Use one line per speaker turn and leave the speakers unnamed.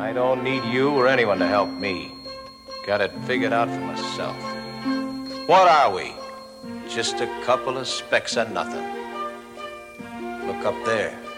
I don't need you or anyone to help me. Got it figured out for myself. What are we? Just a couple of specks of nothing. Look up there.